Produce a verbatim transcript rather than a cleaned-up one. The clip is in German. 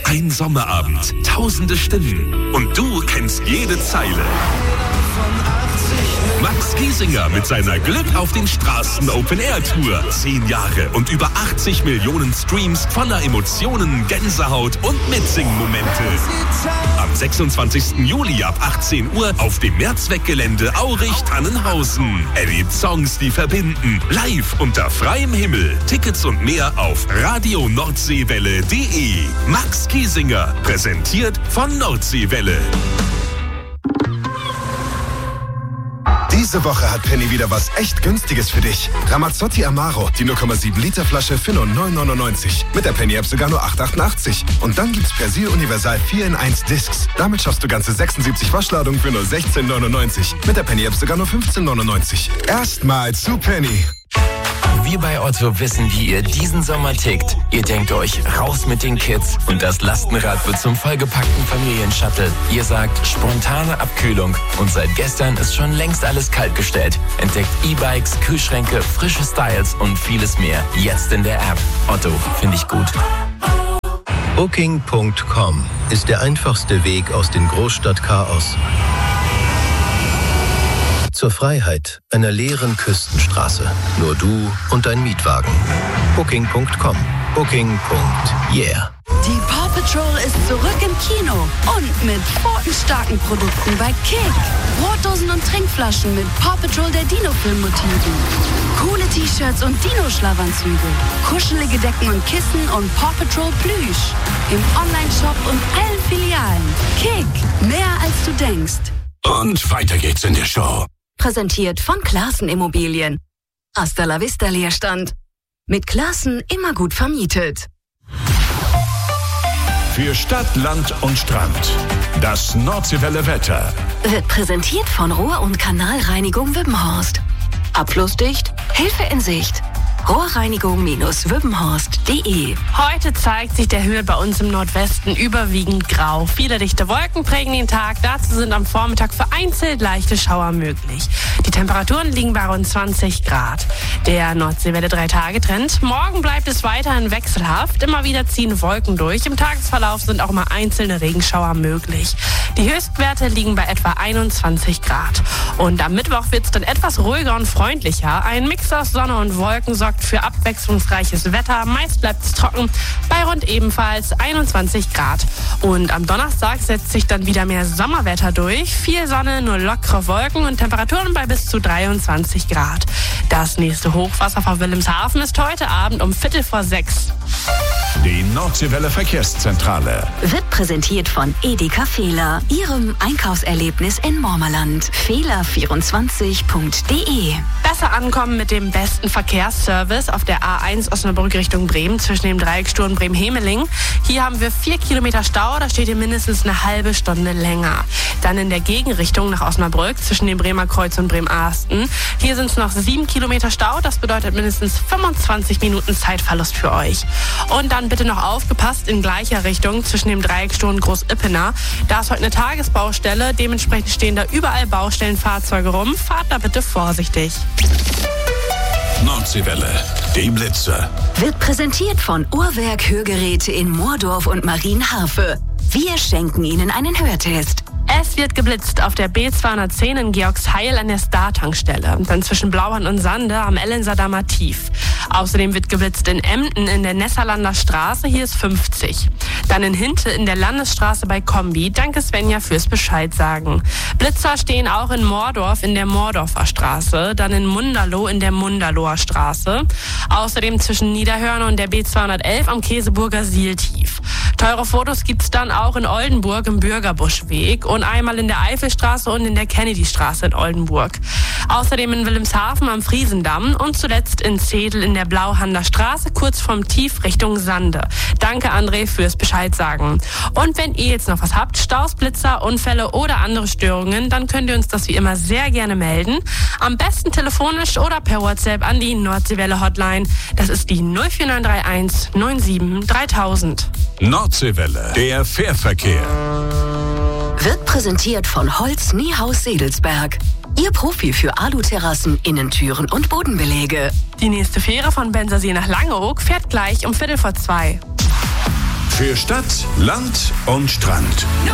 Ein Sommerabend, tausende Stimmen und du kennst jede Zeile. Max Giesinger mit seiner Glück auf den Straßen Open Air Tour. Zehn Jahre und über achtzig Millionen Streams voller Emotionen, Gänsehaut und Mitsingen-Momente. Am sechsundzwanzigsten Juli ab achtzehn Uhr auf dem Mehrzweckgelände Aurich-Tannenhausen. Erlebt Songs, die verbinden. Live unter freiem Himmel. Tickets und mehr auf radio nordseewelle punkt de. Max Giesinger, präsentiert von Nordseewelle. Diese Woche hat Penny wieder was echt Günstiges für dich. Ramazzotti Amaro, die null Komma sieben Liter Flasche für nur neun neunundneunzig. Mit der Penny-App sogar nur acht achtundachtzig. Und dann gibt's Persil Universal vier in eins Discs. Damit schaffst du ganze sechsundsiebzig Waschladungen für nur sechzehn neunundneunzig. Mit der Penny-App sogar nur fünfzehn neunundneunzig. Erstmal zu Penny. Wir bei Otto wissen, wie ihr diesen Sommer tickt. Ihr denkt euch, raus mit den Kids und das Lastenrad wird zum vollgepackten Familienshuttle. Ihr sagt, spontane Abkühlung und seit gestern ist schon längst alles kaltgestellt. Entdeckt E-Bikes, Kühlschränke, frische Styles und vieles mehr. Jetzt in der App. Otto, finde ich gut. Booking Punkt com ist der einfachste Weg aus dem Großstadtchaos zur Freiheit einer leeren Küstenstraße. Nur du und dein Mietwagen. Booking Punkt com. Booking. Yeah. Die Paw Patrol ist zurück im Kino und mit pfotenstarken Produkten bei Kick. Brotdosen und Trinkflaschen mit Paw Patrol der Dino-Film-Motiven. Coole T-Shirts und Dino-Schlafanzüge. Kuschelige Decken und Kissen und Paw Patrol Plüsch. Im Online-Shop und allen Filialen. Kick, mehr als du denkst. Und weiter geht's in der Show. Präsentiert von Classen Immobilien. Hasta la vista Leerstand. Mit Classen immer gut vermietet. Für Stadt, Land und Strand. Das Nordseewelle Wetter. Wird präsentiert von Rohr- und Kanalreinigung Wippenhorst. Abflussdicht, Hilfe in Sicht. Rohrreinigung Wippenhorst punkt de. Heute zeigt sich der Himmel bei uns im Nordwesten überwiegend grau. Viele dichte Wolken prägen den Tag. Dazu sind am Vormittag vereinzelt leichte Schauer möglich. Die Temperaturen liegen bei rund zwanzig Grad. Der Nordseewelle drei Tage Trend. Morgen bleibt es weiterhin wechselhaft. Immer wieder ziehen Wolken durch. Im Tagesverlauf sind auch mal einzelne Regenschauer möglich. Die Höchstwerte liegen bei etwa einundzwanzig Grad. Und am Mittwoch wird es dann etwas ruhiger und freundlicher. Ein Mix aus Sonne und Wolken sorgt für abwechslungsreiches Wetter. Meist bleibt es trocken bei rund ebenfalls einundzwanzig Grad. Und am Donnerstag setzt sich dann wieder mehr Sommerwetter durch. Viel Sonne, nur lockere Wolken und Temperaturen bei bis zu dreiundzwanzig Grad. Das nächste Hochwasser vor Wilhelmshaven ist heute Abend um Viertel vor sechs. Die Nordseewelle Verkehrszentrale Wird präsentiert von Edeka Fehler, Ihrem Einkaufserlebnis in Mormerland. Fehler vierundzwanzig punkt de. Besser ankommen mit dem besten Verkehrsservice auf der A eins Osnabrück Richtung Bremen zwischen dem Dreiecksturm Bremen-Hemeling. Hier haben wir vier Kilometer Stau, da steht ihr mindestens eine halbe Stunde länger. Dann in der Gegenrichtung nach Osnabrück zwischen dem Bremer Kreuz und Bremen-Arsten. Hier sind es noch sieben Kilometer Stau, das bedeutet mindestens fünfundzwanzig Minuten Zeitverlust für euch. Und dann bitte noch aufgepasst in gleicher Richtung zwischen dem Dreiecksturm Groß-Ippener. Da ist heute eine Tagesbaustelle, dementsprechend stehen da überall Baustellenfahrzeuge rum. Fahrt da bitte vorsichtig. Nordseewelle, die Blitze. Wird präsentiert von Uhrwerk Hörgeräte in Moordorf und Marienharfe. Wir schenken Ihnen einen Hörtest. Es wird geblitzt auf der B zweihundertzehn in Georgsheil an der Star-Tankstelle. Dann zwischen Blauhand und Sande am Ellensaardamer Tief. Außerdem wird geblitzt in Emden in der Nesserlander Straße, hier ist fünfzig. Dann in Hinte in der Landesstraße bei Kombi. Danke Svenja fürs Bescheid sagen. Blitzer stehen auch in Moordorf in der Moordorfer Straße. Dann in Munderloh in der Munderloher Straße. Außerdem zwischen Niederhörner und der B zweihundertelf am Käseburger Sieltief. Teure Fotos gibt's dann auch in Oldenburg im Bürgerbuschweg und einmal in der Eifelstraße und in der Kennedystraße in Oldenburg. Außerdem in Wilhelmshaven am Friesendamm und zuletzt in Zedel in der Blauhander Straße, kurz vom Tief Richtung Sande. Danke André fürs Bescheid sagen. Und wenn ihr jetzt noch was habt, Staus, Blitzer, Unfälle oder andere Störungen, dann könnt ihr uns das wie immer sehr gerne melden. Am besten telefonisch oder per WhatsApp an die Nordseewelle Hotline. Das ist die null vier neun drei eins neun sieben dreitausend. Nordseewelle, der Fährverkehr. Wird präsentiert von Holz Niehaus Sedelsberg. Ihr Profi für Aluterrassen, Innentüren und Bodenbeläge. Die nächste Fähre von Bensersee nach Langeoog fährt gleich um Viertel vor zwei. Für Stadt, Land und Strand.